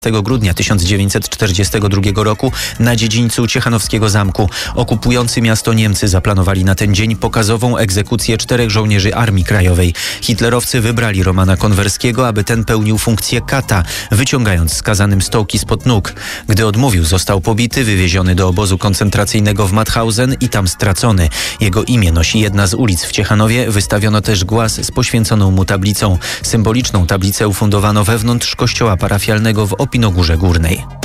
grudnia 1942 roku na dziedzińcu Ciechanowskiego Zamku. Okupujący miasto Niemcy zaplanowali na ten dzień pokazową egzekucję 4 żołnierzy Armii Krajowej. Hitlerowcy wybrali Romana Konwerskiego, aby ten pełnił funkcję kata, wyciągając skazanym stołki spod nóg. Gdy odmówił, został pobity, wywieziony do obozu koncentracyjnego w Mauthausen i tam stracony. Jego imię nosi jedna z ulic w Ciechanowie. Wystawiono też głaz z poświęconą mu tablicą. Symboliczną tablicę ufundowano wewnątrz kościoła parafialnego w Opinogórze Górnej.